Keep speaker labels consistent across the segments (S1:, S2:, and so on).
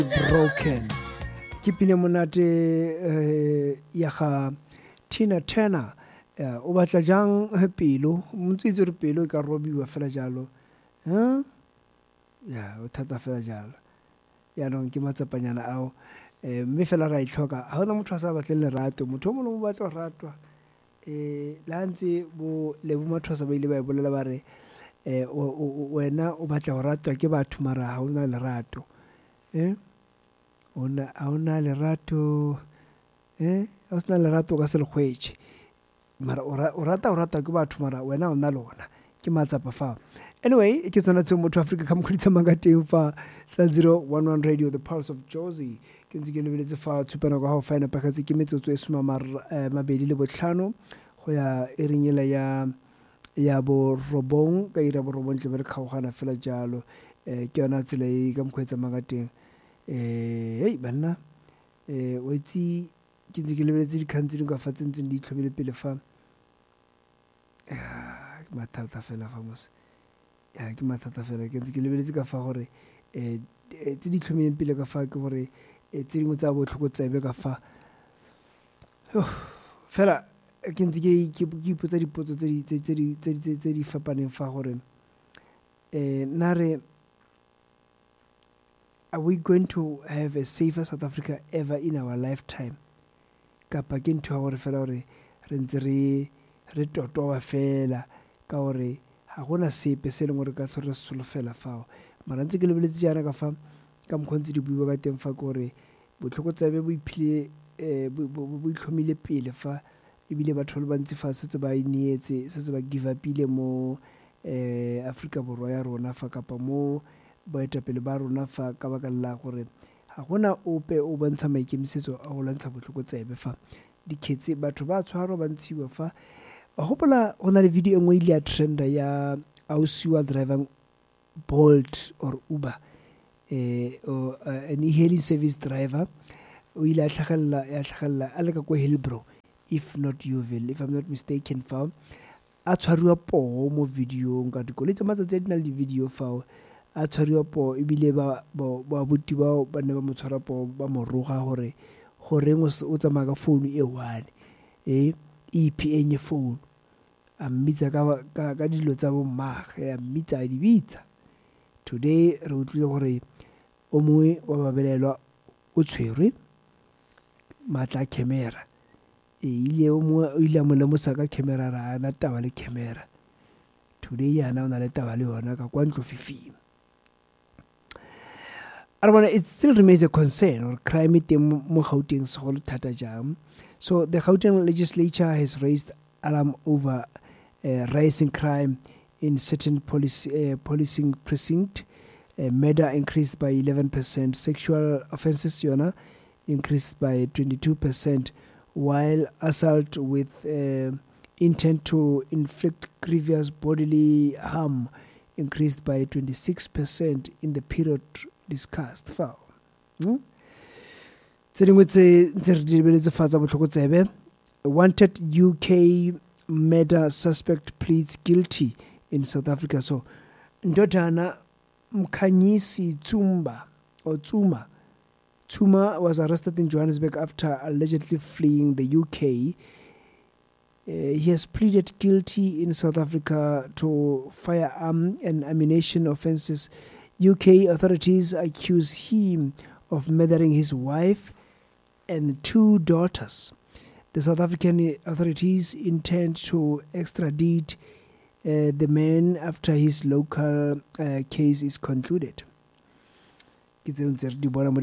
S1: Broken ke pina monate ya ga Tina Turner o batla jang pelo montse re pelo ka robiwa fela jalo ya o thata fela jalo ya no ke matsapanyana ao mme fela ra itlhoka ha ona motho a sa batle lerato motho mo mo batla ratwa la ntse bo le bo mathosa ba ile ba bolela ba re wena o batla go ratwa ke batho mara ha ona lerato ona a ona lerato a sna lerato ka se le khwetše mara o rata ke batho mara wena o na lona ke matsapa fa anyway ke tsona tse motho Africa ka mokgwitsa manga teng fa tsa 011 radio the pulse of Josie ke ntse ke lebeletse fa tshupana go ha o fina pakatse ke metsotso e suma mabedi le botlhano go ya e ringela ya bo robong ka ira bo robong tle be re kgaogana fela jalo ke yona tsela e ka mokgwetsa manga teng hey banna o itse ke ntse ke lebeletse dikgantse di ka fa tsentseng di itlhobele pele fa mathata fela fa mos ya ke mathata fela ke ntse ke lebeletse ka fa gore tse di itlhomeleng pele ka fa ke gore tse dingwe tsa botlhoko tsebe ka fa fela ke ntse ke ipotsa dipotso tse di fapaneng fa gore nare are we going to have a safer South Africa ever in our lifetime? Kapa ke ntho gore fela gore re ntse re totoba fela ka gore ha gona sepe se leng gore ka tlhore solofela fao mara ntse ke lebeletse jana ka fa ka mkhontse di buiwa ka teng fa gore botlhoko tsebe bo iphile bo itlhomile pele fa ebile batho le bantsi fa setse ba inietse setse ba give upile mo Afrika borwa ya rona fa kapa mo baetapele ba rona fa ka baka la gore ha gona ope o bontsha maikemisetso a go lwantsha botlhoko tsebe fa diketse batho ba tshwaro ba ntshiwa fa a gopola go na le video engwe ile ya trenda ya ausiwa driving Bolt or Uber or an e-hailing service driver o ile a tlhagella a le ka ko Hillbrow if not Yeoville if I'm not mistaken fa a tshwariwa po mo videong ka dikoloi tsa matsatsi a di na le di-video fao a tshwariwa po ebile ba buti ba ne ba mo tshwara po ba mo roga gore o tsamaya ka phone e one EPN phone a mmitsa ka dilo tsa bo mmage a mmitsa a di bitsa today re utlwile gore o mongwe wa babelelwa o tshwerwe matla camera ile o mongwe o ile mo lemosa ka camera ra na taba le camera today yana o na le taba le yona ka kwa ntlo fifing it still remains a concern or crime mo Gauteng segolo thata jang. So the Gauteng legislature has raised alarm over rising crime in certain policing precinct. Murder increased by 11%, sexual offences increased by 22%, while assault with intent to inflict grievous bodily harm increased by 26% in the period discussed foul. Wanted UK murder suspect pleads guilty in South Africa. So ndodana Mkhanyisi Tsuma was arrested in Johannesburg after allegedly fleeing the UK. He has pleaded guilty in South Africa to firearm and ammunition offences. UK authorities accuse him of murdering his wife and 2 daughters. The South African authorities intend to extradite the man after his local case is concluded. Some of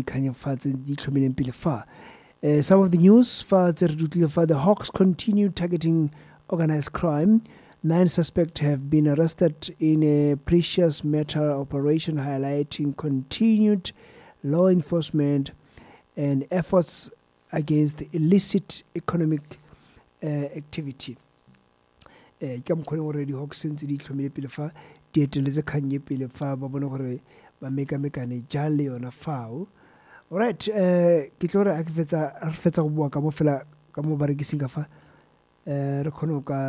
S1: the news, the Hawks continue targeting organized crime. 9 suspects have been arrested in a precious metal operation, highlighting continued law enforcement and efforts against illicit economic activity. Already Hawks since the pele fa di eteletse khanye pele fa ba bona gore ba mekane jale ona fao. Alright, ke tlore a ke fetsa go bua ka mo fela ka mo barekising ka fa re khono ka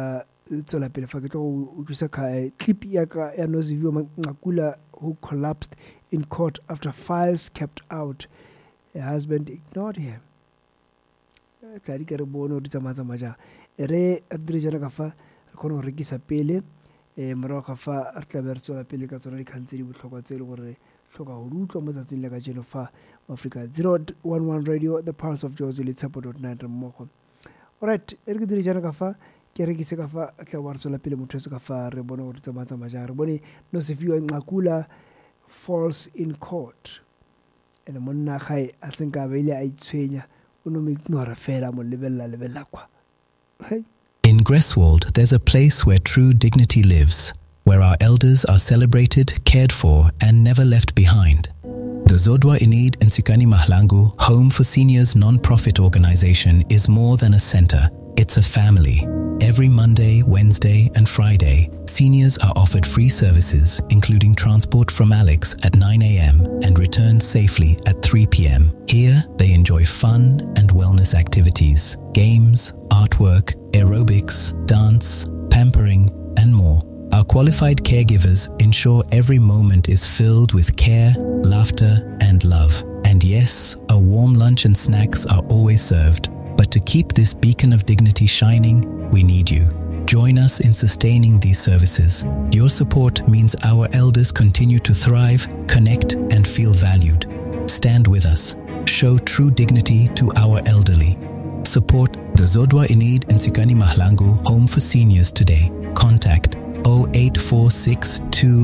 S1: tswela pele fa ke tlo o tlosa clip ya Nosiviwe Nqakula, who collapsed in court after files kept out. Her husband ignored him. Tladi ke re bone o di tsamaya jang re dire jana ka fa re kgone go rekisa pele morago ga fa re tla be re tswela pele ka tsona dikgang tse di botlhokwa tse e le gore tlhoka go utlwa mo tsatsing le ka jeno fa Africa 011 Radio, the Pulse of Jozi le Tshepo.9 re mmogo. Alright, re ke dire jana ka fa ke rekise ka fa tla wa re tswela pele motho ka fa re bone gore tsamaya jang re bone Nosiviwe Nqakula falls in court ene monna gae a senka ba ile a itshwenya o no mo ignora fela mo lebella kwa.
S2: In Greswold, there's a place where true dignity lives, where our elders are celebrated, cared for, and never left behind. The Zodwa Inid Nsikani Mahlangu Home for Seniors non-profit organization is more than a center. It's a family. Every Monday, Wednesday, and Friday, seniors are offered free services, including transport from Alex at 9 a.m. and return safely at 3 p.m. Here, they enjoy fun and wellness activities, games, artwork, aerobics, dance, pampering, and more. Our qualified caregivers ensure every moment is filled with care, laughter, and love. And yes, a warm lunch and snacks are always served. But to keep this beacon of dignity shining, we need you. Join us in sustaining these services. Your support means our elders continue to thrive, connect, and feel valued. Stand with us. Show true dignity to our elderly. Support the Zodwa Inid Nsikani Mahlangu Home for Seniors today. Contact 0846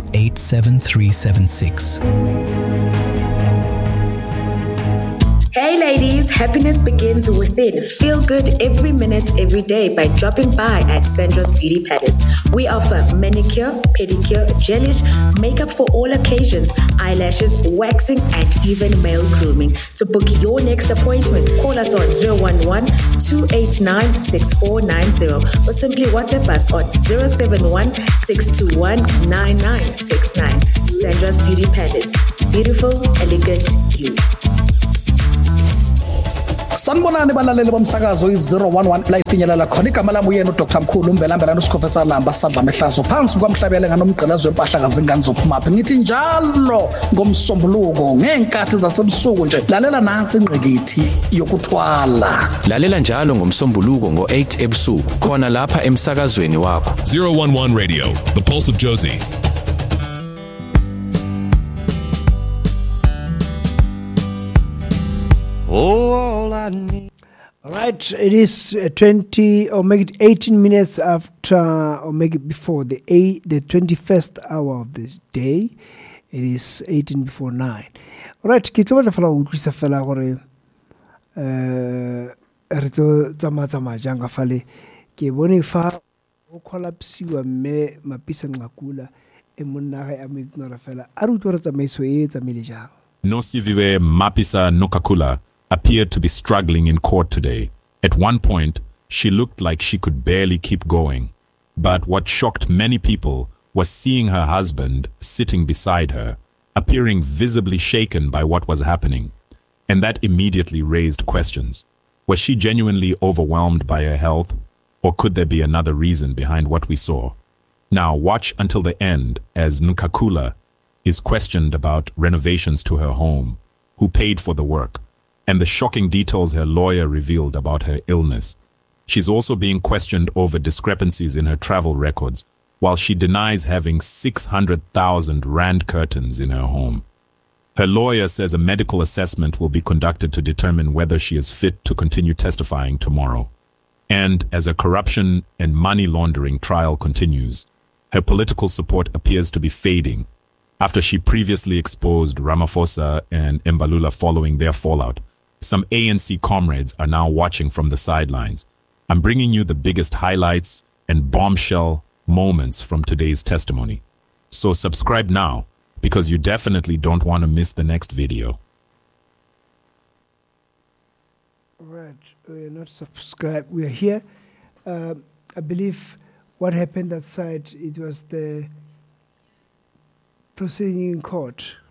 S2: 287376.
S3: Hey ladies, happiness begins within. Feel good every minute, every day by dropping by at Sandra's Beauty Palace. We offer manicure, pedicure, gelish, makeup for all occasions, eyelashes, waxing, and even male grooming. To book your next appointment, call us on 011-289-6490 or simply WhatsApp us on 071-621-9969. Sandra's Beauty Palace. Beautiful, elegant you.
S4: Sanibonani balaleli bomsakazo i011 la ifinyelela khona igama lami uyena uDr Mkhulu Mbelambela noSikhofesa Lamba sadla mehlazo phansi kwamhlabele nganomgqilazo wempahla kazingane zophumaphi ngithi njalo ngomsombuluko ngenkathi zasebusuku nje lalela nansi ingqikithi yokuthwala
S5: lalela njalo ngomsombuluko ngo8 ebusuku khona lapha emsakazweni wakho
S6: 011 Radio, the Pulse of Jozi.
S1: All right, it is 20 or make it 18 minutes after or make it before the 21st hour of the day. It is 18 before 9. All right, ke tlo batla fela o utlwisa fela gore re tlo tsama jang ka fale ke bone fa o collapsiwa mme Mapisa Nqakula e monna ga a mo ignora fela a re utlwa re tsamaiso e tsamile jang.
S6: Nosiviwe Mapisa Nqakula appeared to be struggling in court today. At one point, she looked like she could barely keep going. But what shocked many people was seeing her husband sitting beside her, appearing visibly shaken by what was happening. And that immediately raised questions. Was she genuinely overwhelmed by her health? Or could there be another reason behind what we saw? Now watch until the end as Nqakula is questioned about renovations to her home, who paid for the work, and the shocking details her lawyer revealed about her illness. She's also being questioned over discrepancies in her travel records, while she denies having 600,000 rand curtains in her home. Her lawyer says a medical assessment will be conducted to determine whether she is fit to continue testifying tomorrow. And as a corruption and money laundering trial continues, her political support appears to be fading after she previously exposed Ramaphosa and Mbalula following their fallout. Some ANC comrades are now watching from the sidelines. I'm bringing you the biggest highlights and bombshell moments from today's testimony. So subscribe now, because you definitely don't want to miss the next video.
S1: Right, we are not subscribed. We are here. I believe what happened that side, it was the proceeding in court.